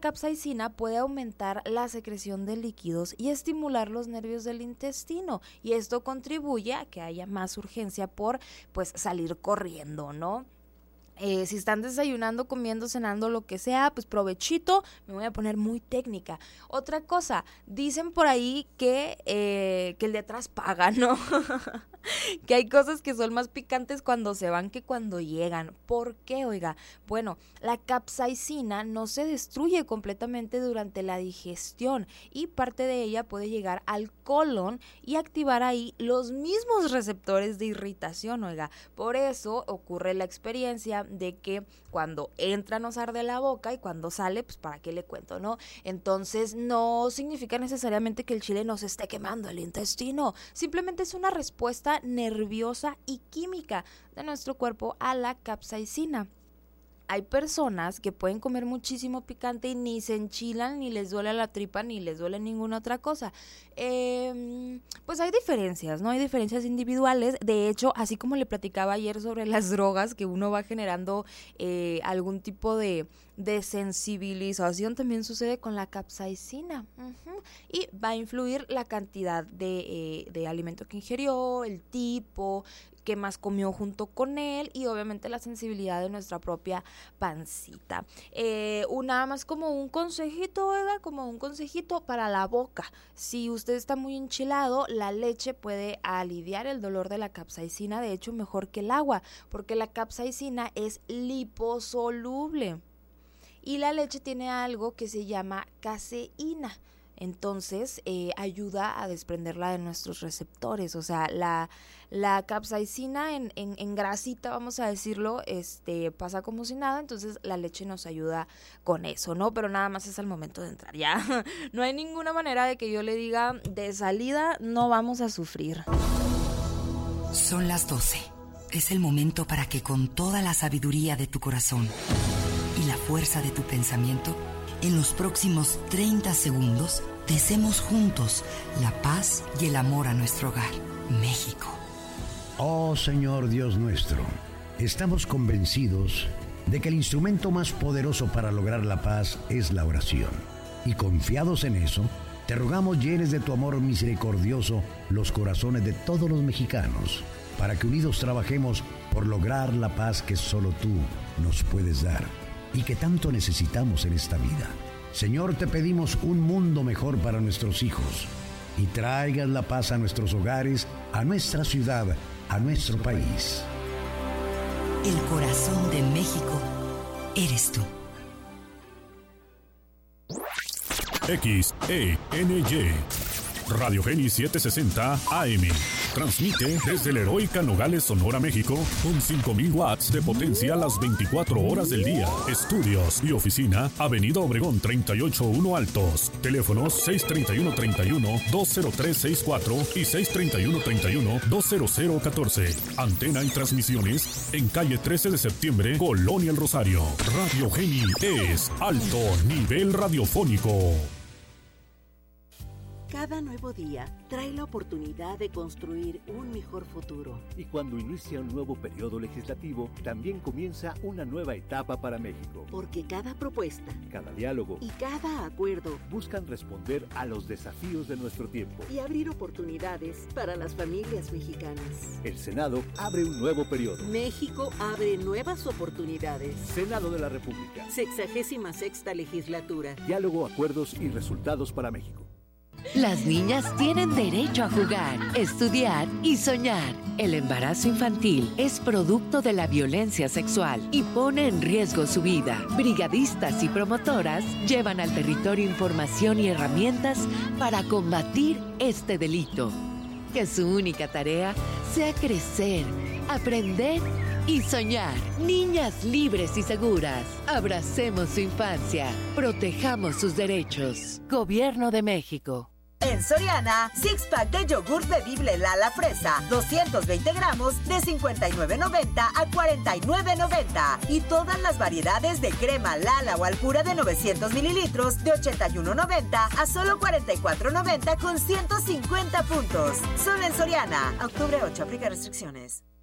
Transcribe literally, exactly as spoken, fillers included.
capsaicina puede aumentar la secreción de líquidos y estimular los nervios del intestino, y esto contribuye a que haya más urgencia por pues salir corriendo, ¿no? Eh, si están desayunando, comiendo, cenando, lo que sea, pues provechito. Me voy a poner muy técnica. Otra cosa, dicen por ahí que, eh, que el de atrás paga, ¿no? Que hay cosas que son más picantes cuando se van que cuando llegan. ¿Por qué, oiga? Bueno, la capsaicina no se destruye completamente durante la digestión y parte de ella puede llegar al colon y activar ahí los mismos receptores de irritación, oiga. Por eso ocurre la experiencia de que cuando entra nos arde la boca y cuando sale, pues para qué le cuento, ¿no? Entonces no significa necesariamente que el chile nos esté quemando el intestino, simplemente es una respuesta nerviosa y química de nuestro cuerpo a la capsaicina. Hay personas que pueden comer muchísimo picante y ni se enchilan, ni les duele la tripa, ni les duele ninguna otra cosa. Eh, pues hay diferencias, ¿no? Hay diferencias individuales. De hecho, así como le platicaba ayer sobre las drogas, que uno va generando eh, algún tipo de, de sensibilización, también sucede con la capsaicina. Uh-huh. Y va a influir la cantidad de, eh, de alimento que ingirió, el tipo, qué más comió junto con él y obviamente la sensibilidad de nuestra propia pancita. Eh, nada más como un consejito, ¿verdad? Como un consejito para la boca. Si usted está muy enchilado, la leche puede aliviar el dolor de la capsaicina, de hecho mejor que el agua, porque la capsaicina es liposoluble y la leche tiene algo que se llama caseína. Entonces eh, ayuda a desprenderla de nuestros receptores, o sea, la, la capsaicina en, en, en grasita, vamos a decirlo, este pasa como si nada, entonces la leche nos ayuda con eso, ¿no? Pero nada más es al momento de entrar, ya. No hay ninguna manera de que yo le diga, de salida no vamos a sufrir. Son las doce. Es el momento para que con toda la sabiduría de tu corazón y la fuerza de tu pensamiento, en los próximos treinta segundos, deseemos juntos la paz y el amor a nuestro hogar, México. Oh Señor Dios nuestro, estamos convencidos de que el instrumento más poderoso para lograr la paz es la oración. Y confiados en eso, te rogamos llenes de tu amor misericordioso los corazones de todos los mexicanos, para que unidos trabajemos por lograr la paz que solo tú nos puedes dar y que tanto necesitamos en esta vida. Señor, te pedimos un mundo mejor para nuestros hijos y traigas la paz a nuestros hogares, a nuestra ciudad, a nuestro país. El corazón de México eres tú. X E N Y Radio Geni setecientos sesenta A M. Transmite desde la heroica Nogales, Sonora, México, con cinco mil watts de potencia a las veinticuatro horas del día. Estudios y oficina, Avenida Obregón treinta y ocho uno Altos. Teléfonos seis treinta y uno treinta y uno dos cero tres sesenta y cuatro y seis treinta y uno treinta y uno dos cero cero catorce. Antena y transmisiones en calle trece de septiembre, Colonia El Rosario. Radio Geni es alto nivel radiofónico. Cada nuevo día trae la oportunidad de construir un mejor futuro. Y cuando inicia un nuevo periodo legislativo, también comienza una nueva etapa para México. Porque cada propuesta, cada diálogo y cada acuerdo buscan responder a los desafíos de nuestro tiempo y abrir oportunidades para las familias mexicanas. El Senado abre un nuevo periodo. México abre nuevas oportunidades. Senado de la República. Sexagésima sexta legislatura. Diálogo, acuerdos y resultados para México. Las niñas tienen derecho a jugar, estudiar y soñar. El embarazo infantil es producto de la violencia sexual y pone en riesgo su vida. Brigadistas y promotoras llevan al territorio información y herramientas para combatir este delito. Que su única tarea sea crecer, aprender y soñar. Niñas libres y seguras. Abracemos su infancia. Protejamos sus derechos. Gobierno de México. En Soriana, six pack de yogur bebible Lala Fresa, doscientos veinte gramos de cincuenta y nueve noventa a cuarenta y nueve noventa. Y todas las variedades de crema Lala o Alpura de novecientos mililitros de ochenta y uno noventa a solo cuarenta y cuatro noventa con ciento cincuenta puntos. Solo en Soriana. Octubre ocho, aplica restricciones.